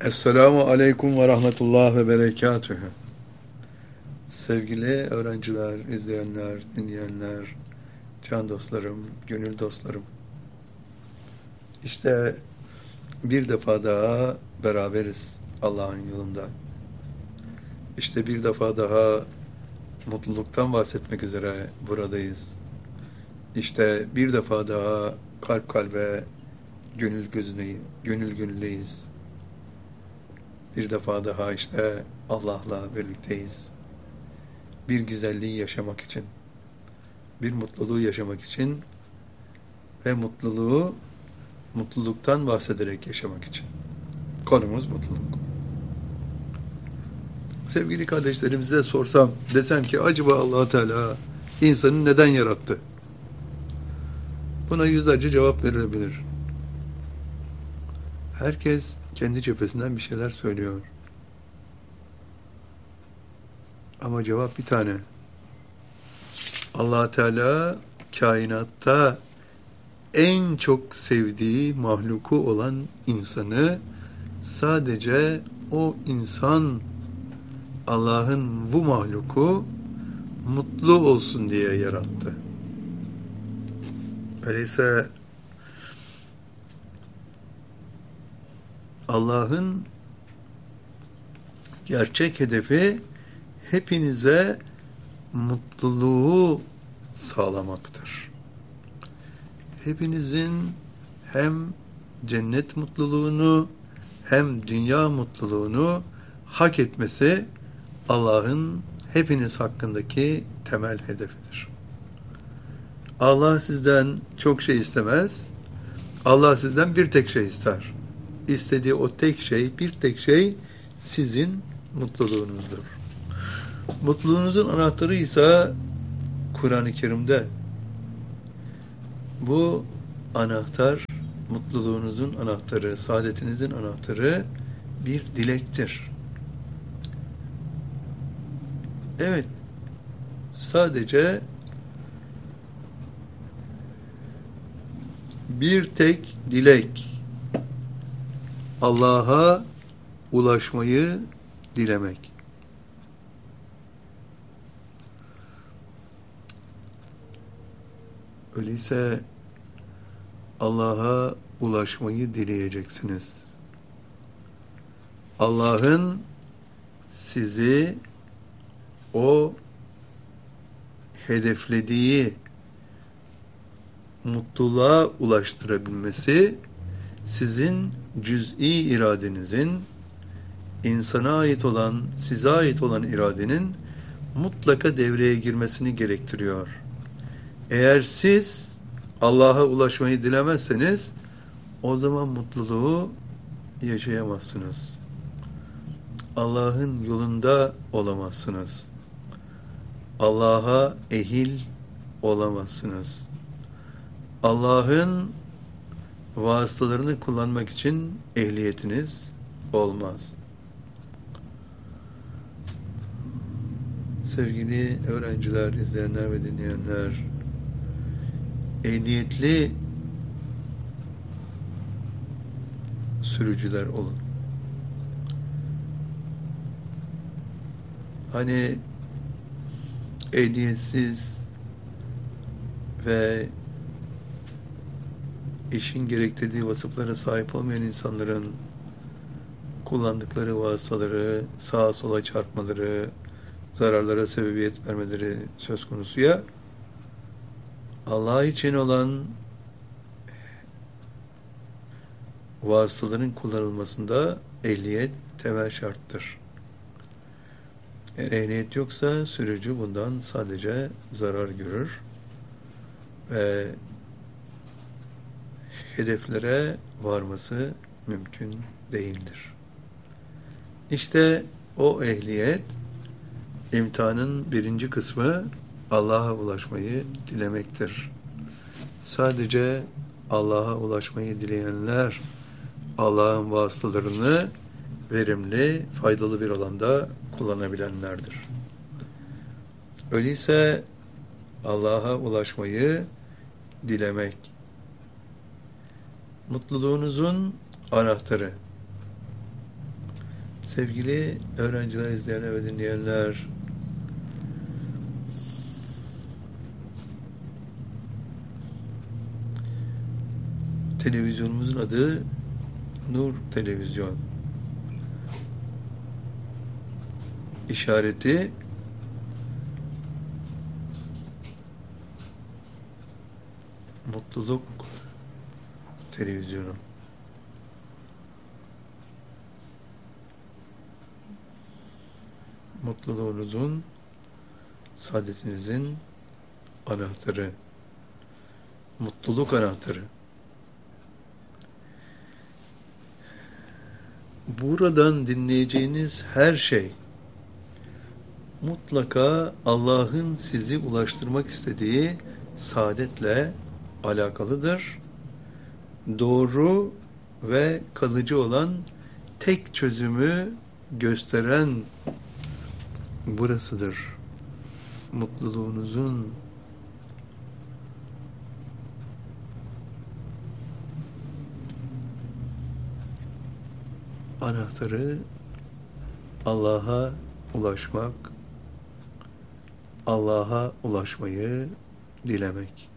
Esselamu Aleyküm ve Rahmetullah ve Berekatühü. Sevgili öğrenciler, izleyenler, dinleyenler, can dostlarım, gönül dostlarım. İşte bir defa daha beraberiz Allah'ın yolunda. İşte bir defa daha mutluluktan bahsetmek üzere buradayız. İşte bir defa daha kalp kalbe, gönül gözüne, gönül gönülleyiz. Bir defa daha işte Allah'la birlikteyiz. Bir güzelliği yaşamak için, bir mutluluğu yaşamak için ve mutluluktan bahsederek yaşamak için. Konumuz mutluluk. Sevgili kardeşlerimize sorsam, desem ki acaba Allah Teala insanı neden yarattı? Buna yüzlerce cevap verilebilir. Herkes kendi cephesinden bir şeyler söylüyor. Ama cevap bir tane. Allah Teala kainatta en çok sevdiği mahluku olan insanı sadece o insan, Allah'ın bu mahluku mutlu olsun diye yarattı. Öyleyse Allah'ın gerçek hedefi hepinize mutluluğu sağlamaktır. Hepinizin hem cennet mutluluğunu hem dünya mutluluğunu hak etmesi Allah'ın hepiniz hakkındaki temel hedefidir. Allah sizden çok şey istemez. Allah sizden bir tek şey ister. İstediği o tek şey, bir tek şey sizin mutluluğunuzdur. Mutluluğunuzun anahtarı ise Kur'an-ı Kerim'de. Bu anahtar, mutluluğunuzun anahtarı, saadetinizin anahtarı bir dilektir. Evet, sadece bir tek dilek. Allah'a ulaşmayı dilemek. Öyleyse Allah'a ulaşmayı dileyeceksiniz. Allah'ın sizi o hedeflediği mutluluğa ulaştırabilmesi sizin cüz'i iradenizin, insana ait olan, size ait olan iradenin mutlaka devreye girmesini gerektiriyor. Eğer siz Allah'a ulaşmayı dilemezseniz o zaman mutluluğu yaşayamazsınız. Allah'ın yolunda olamazsınız. Allah'a ehil olamazsınız. Allah'ın vasıtalarını kullanmak için ehliyetiniz olmaz. Sevgili öğrenciler, izleyenler ve dinleyenler, ehliyetli sürücüler olun. Hani ehliyetsiz ve işin gerektirdiği vasıflara sahip olmayan insanların kullandıkları vasıtaları sağa sola çarpmaları, zararlara sebebiyet vermeleri söz konusu ya, Allah için olan vasıtaların kullanılmasında ehliyet temel şarttır. Eğer ehliyet yoksa sürücü bundan sadece zarar görür ve hedeflere varması mümkün değildir. İşte o ehliyet, imtihanın birinci kısmı Allah'a ulaşmayı dilemektir. Sadece Allah'a ulaşmayı dileyenler Allah'ın vasıtalarını verimli, faydalı bir alanda kullanabilenlerdir. Öyleyse Allah'a ulaşmayı dilemek, mutluluğunuzun anahtarı. Sevgili öğrenciler, izleyenler ve dinleyenler, televizyonumuzun adı Nur Televizyon. İşareti Mutluluk Televizyonu. Mutluluğunuzun, saadetinizin anahtarı. Mutluluk anahtarı. Buradan dinleyeceğiniz her şey mutlaka Allah'ın sizi ulaştırmak istediği saadetle alakalıdır. Doğru ve kalıcı olan tek çözümü gösteren burasıdır. Mutluluğunuzun anahtarı Allah'a ulaşmak, Allah'a ulaşmayı dilemek.